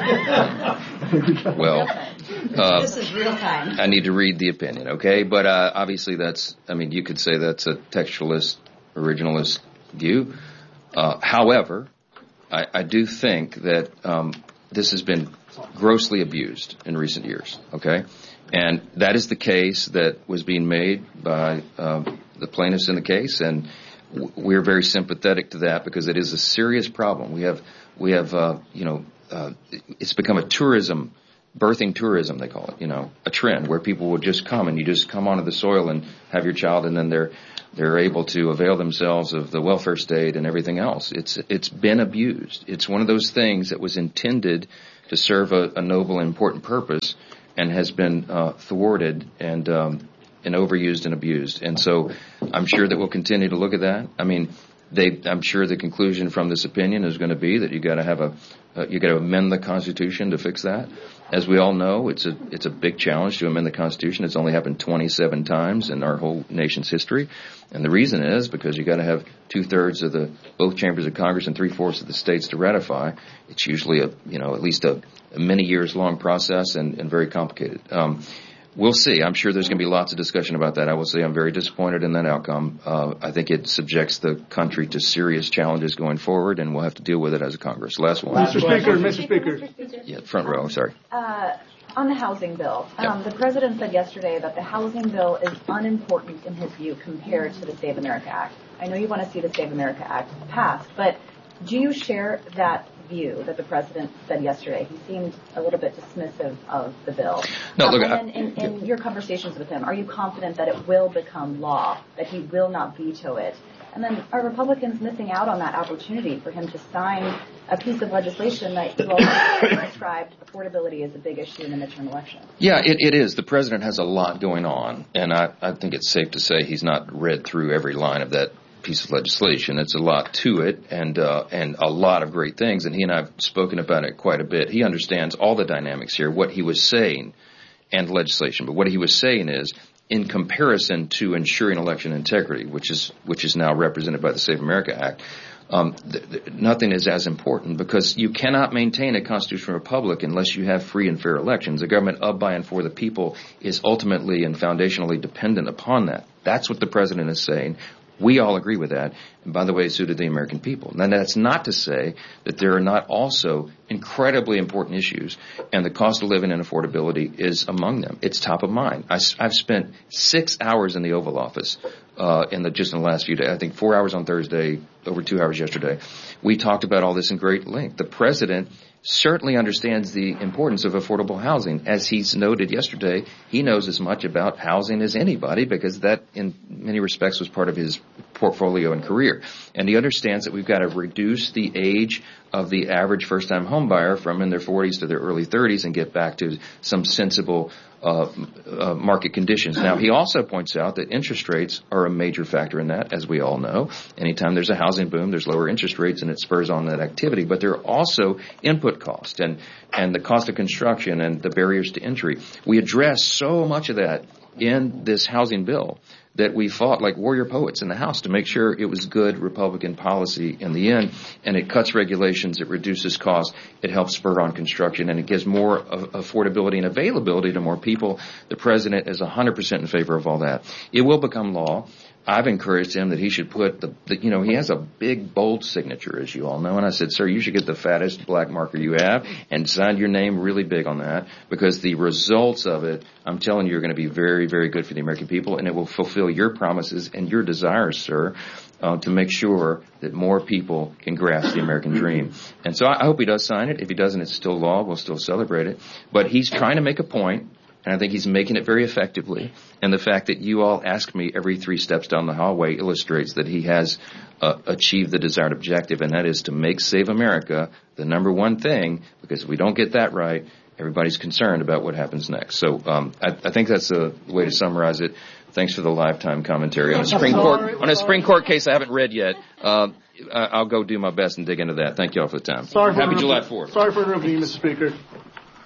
Well, uh, this is real time. I need to read the opinion, okay? But uh, obviously that's, I mean, you could say that's a textualist, originalist view. Uh, however, I, I do think that um, this has been grossly abused in recent years, okay? And that is the case that was being made by um, the plaintiffs in the case, and w- we're very sympathetic to that because it is a serious problem. We have, we have, uh, you know, uh, it's become a tourism, birthing tourism, they call it, you know, a trend where people would just come and you just come onto the soil and have your child, and then they're they're able to avail themselves of the welfare state and everything else. It's it's been abused. It's one of those things that was intended to serve a, a noble and important purpose, and has been uh, thwarted and um, and overused and abused. And so I'm sure that we'll continue to look at that. I mean, they, I'm sure the conclusion from this opinion is going to be that you got to have a uh, you got to amend the Constitution to fix that. As we all know, it's a it's a big challenge to amend the Constitution. It's only happened twenty-seven times in our whole nation's history, and the reason is because you got to have two thirds of the both chambers of Congress and three fourths of the states to ratify. It's usually a you know at least a, a many years long process and, and very complicated. Um, We'll see. I'm sure there's going to be lots of discussion about that. I will say I'm very disappointed in that outcome. Uh, I think it subjects the country to serious challenges going forward, and we'll have to deal with it as a Congress. Last one. Mister Speaker, Mister Speaker. Yeah, front row, sorry. Uh, on the housing bill, um, the President said yesterday that the housing bill is unimportant in his view compared to the Save America Act. I know you want to see the Save America Act passed, but do you share that view that the President said yesterday? He seemed a little bit dismissive of the bill. No, look, um, and then in, in your conversations with him, are you confident that it will become law, that he will not veto it? And then are Republicans missing out on that opportunity for him to sign a piece of legislation that you all described affordability as a big issue in the midterm election? Yeah, it, it is. The President has a lot going on, and I, I think it's safe to say he's not read through every line of that piece of legislation. It's a lot to it, and uh, and a lot of great things, and he and I have spoken about it quite a bit. He understands all the dynamics here, what he was saying, and legislation. But what he was saying is, in comparison to ensuring election integrity, which is which is now represented by the Save America Act, um, th- th- nothing is as important, because you cannot maintain a constitutional republic unless you have free and fair elections. A government of, by, and for the people is ultimately and foundationally dependent upon that. That's what the President is saying. We all agree with that, and by the way, so do the American people. Now, that's not to say that there are not also incredibly important issues, and the cost of living and affordability is among them. It's top of mind. I, I've spent six hours in the Oval Office uh, in the just in the last few days. I think four hours on Thursday, over two hours yesterday. We talked about all this in great length. The President certainly understands the importance of affordable housing. As he's noted yesterday, he knows as much about housing as anybody, because that, in many respects, was part of his portfolio and career. And he understands that we've got to reduce the age of the average first-time home buyer from in their forties to their early thirties and get back to some sensible uh, uh market conditions. Now, he also points out that interest rates are a major factor in that, as we all know. Anytime there's a housing boom, there's lower interest rates, and it spurs on that activity. But there are also input costs and, and the cost of construction and the barriers to entry. We address so much of that in this housing bill that we fought like warrior poets in the House to make sure it was good Republican policy in the end, and it cuts regulations, it reduces costs, it helps spur on construction, and it gives more affordability and availability to more people. The President is one hundred percent in favor of all that. It will become law. I've encouraged him that he should put the, the, you know, he has a big, bold signature, as you all know. And I said, sir, you should get the fattest black marker you have and sign your name really big on that, because the results of it, I'm telling you, are going to be very, very good for the American people, and it will fulfill your promises and your desires, sir, uh, to make sure that more people can grasp the American dream. And so I, I hope he does sign it. If he doesn't, it's still law. We'll still celebrate it. But he's trying to make a point. And I think he's making it very effectively. And the fact that you all ask me every three steps down the hallway illustrates that he has uh, achieved the desired objective, and that is to make Save America the number one thing, because if we don't get that right, everybody's concerned about what happens next. So um, I, I think that's a way to summarize it. Thanks for the lifetime commentary on a Supreme Court on a Supreme Court case I haven't read yet. Uh, I'll go do my best and dig into that. Thank you all for the time. Sorry for Happy July fourth. Sorry for interrupting you, Mister Speaker.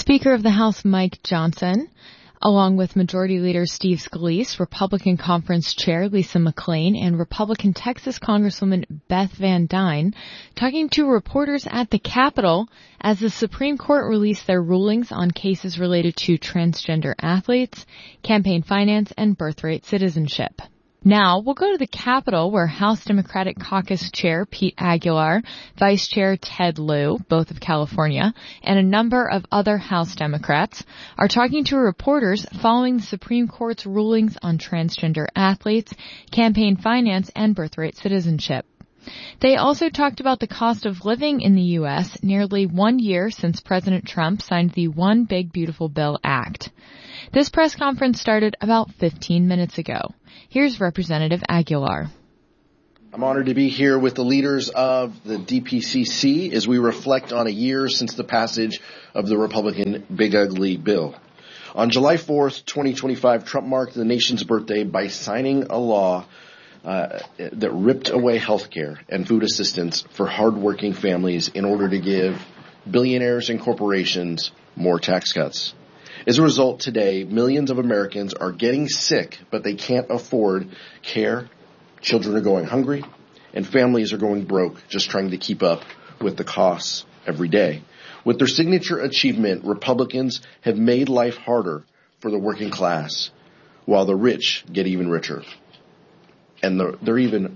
Speaker of the House Mike Johnson, along with Majority Leader Steve Scalise, Republican Conference Chair Lisa McClain, and Republican Texas Congresswoman Beth Van Dyne, talking to reporters at the Capitol as the Supreme Court released their rulings on cases related to transgender athletes, campaign finance, and birthright citizenship. Now, we'll go to the Capitol where House Democratic Caucus Chair Pete Aguilar, Vice Chair Ted Lieu, both of California, and a number of other House Democrats are talking to reporters following the Supreme Court's rulings on transgender athletes, campaign finance, and birthright citizenship. They also talked about the cost of living in the U S nearly one year since President Trump signed the One Big Beautiful Bill Act. This press conference started about fifteen minutes ago. Here's Representative Aguilar. I'm honored to be here with the leaders of the D P C C as we reflect on a year since the passage of the Republican Big Ugly Bill. On July fourth, twenty twenty-five, Trump marked the nation's birthday by signing a law uh, that ripped away health care and food assistance for hardworking families in order to give billionaires and corporations more tax cuts. As a result, today, millions of Americans are getting sick, but they can't afford care. Children are going hungry, and families are going broke just trying to keep up with the costs every day. With their signature achievement, Republicans have made life harder for the working class, while the rich get even richer. And they're, they're even